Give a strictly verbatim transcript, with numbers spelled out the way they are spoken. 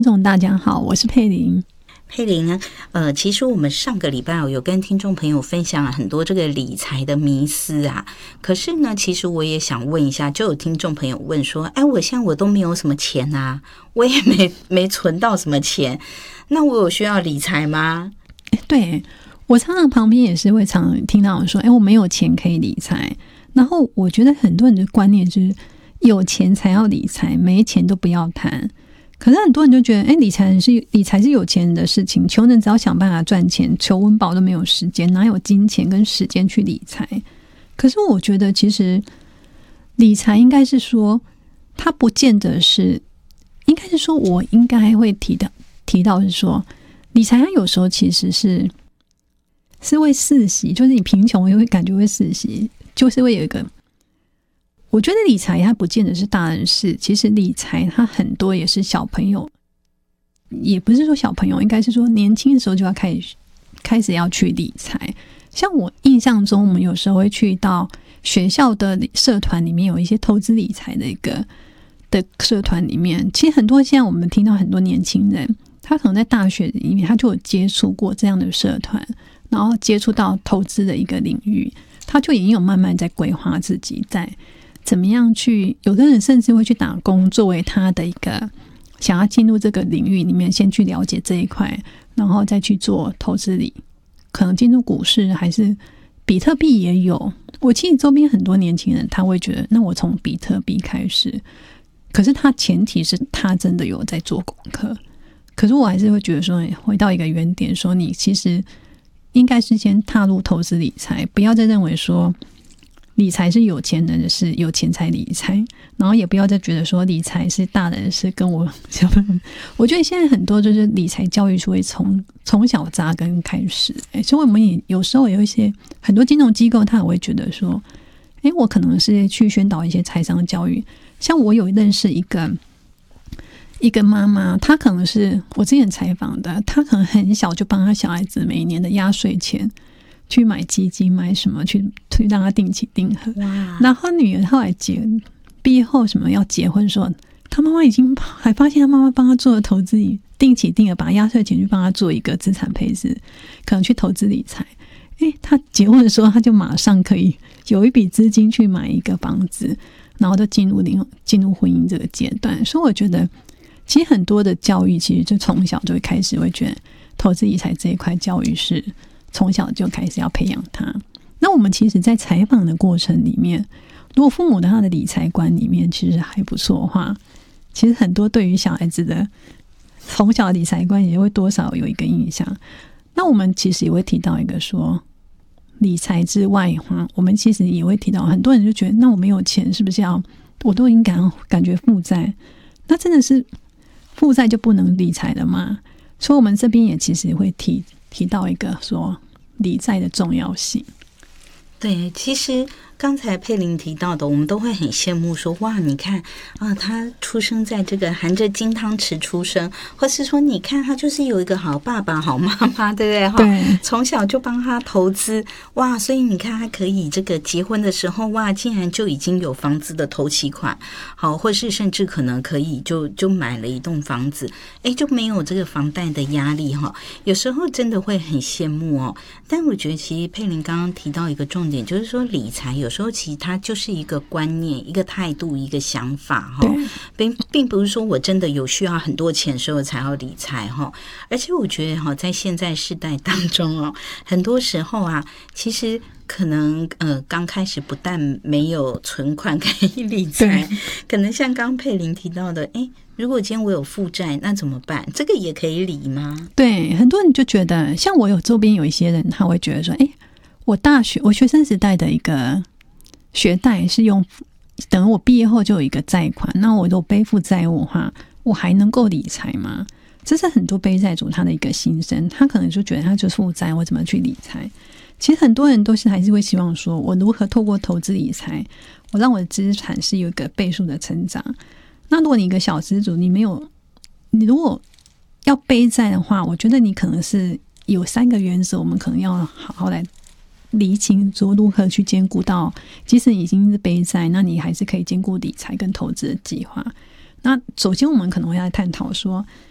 听众大家好，我是佩玲。 佩玲，呃，其实我们上个礼拜有跟听众朋友分享了很多这个理财的迷思啊。可是呢，其实我也想问一下，就有听众朋友问说，哎，我现在我都没有什么钱啊，我也没没存到什么钱，那我有需要理财吗？ 对，我常常旁边也是会常常听到人说，哎，我没有钱可以理财。然后我觉得很多人的观念就是有钱才要理财，没钱都不要谈。可是很多人就觉得，哎，理财是理财是有钱人的事情，穷人只要想办法赚钱，求温饱都没有时间，哪有金钱跟时间去理财？可是我觉得，其实理财应该是说，它不见得是，应该是说，我应该会提到提到是说，理财它有时候其实是是会世袭，就是你贫穷也会感觉会世袭，就是会有一个。我觉得理财它不见得是大人事，其实理财它很多也是小朋友，也不是说小朋友，应该是说年轻的时候就要开始开始要去理财。像我印象中，我们有时候会去到学校的社团里面，有一些投资理财的一个的社团里面，其实很多现在我们听到很多年轻人，他可能在大学里面他就有接触过这样的社团，然后接触到投资的一个领域，他就已经有慢慢在规划自己在怎么样去，有的人甚至会去打工，作为他的一个想要进入这个领域里面，先去了解这一块，然后再去做投资里，可能进入股市还是比特币也有。我其实周边很多年轻人，他会觉得，那我从比特币开始，可是他前提是他真的有在做功课。可是我还是会觉得说，回到一个原点，说你其实应该是先踏入投资理财，不要再认为说理财是有钱人的事，有钱才理财，然后也不要再觉得说理财是大人的事，跟我我觉得现在很多就是理财教育是会从从小扎根开始、欸、所以我们也有时候有一些很多金融机构他也会觉得说，哎、欸，我可能是去宣导一些财商教育。像我有认识一个一个妈妈，她可能是我之前采访的，她可能很小就帮她小孩子每一年的压岁钱去买基金，买什么去去让他定期定额。然后女儿后来结毕业后什么要结婚的时候，他妈妈已经还发现他妈妈帮他做了投资定期定额，把压岁钱去帮他做一个资产配置，可能去投资理财。诶，他结婚的时候他就马上可以有一笔资金去买一个房子，然后就进入进入婚姻这个阶段。所以我觉得其实很多的教育其实就从小就会开始会觉得投资理财这一块教育是从小就开始要培养他。那我们其实在采访的过程里面，如果父母的他的理财观里面其实还不错的话，其实很多对于小孩子的从小的理财观也会多少有一个印象。那我们其实也会提到一个说，理财之外的话，我们其实也会提到很多人就觉得，那我没有钱是不是要我都已经感感觉负债，那真的是负债就不能理财了吗？所以我们这边也其实会提提到一个说理财的重要性。 对，其实刚才佩玲提到的，我们都会很羡慕说，哇，你看啊，他出生在这个含着金汤匙出生，或是说你看他就是有一个好爸爸好妈妈，对不对？ 对， 从小就帮他投资，哇，所以你看他可以这个结婚的时候，哇，竟然就已经有房子的头期款，好，或是甚至可能可以就就买了一栋房子，哎，就没有这个房贷的压力哈。有时候真的会很羡慕哦。但我觉得其实佩玲刚刚提到一个重点，就是说理财有时候其实它就是一个观念、一个态度、一个想法哈，并并不是说我真的有需要很多钱的时候才要理财哈。而且我觉得哈，在现在世代当中哦，很多时候啊，其实可能呃刚开始不但没有存款可以理财，可能像刚佩玲提到的，哎，如果今天我有负债，那怎么办？这个也可以理吗？ 对，很多人就觉得，像我有周边有一些人，他会觉得说，哎，我大学我学生时代的一个学贷是用，等我毕业后就有一个债款，那我都背负债务的话，我还能够理财吗？这是很多背债族他的一个心声，他可能就觉得他就是负债，我怎么去理财？其实很多人都是还是会希望说，我如何透过投资理财，我让我的资产是有一个倍数的成长。那如果你一个小资族，你没有，你如果要背债的话，我觉得你可能是有三个原则，我们可能要好好来厘清，说如何去兼顾到，即使已经是背债，那你还是可以兼顾理财跟投资的计划。那首先我们可能会来探讨说，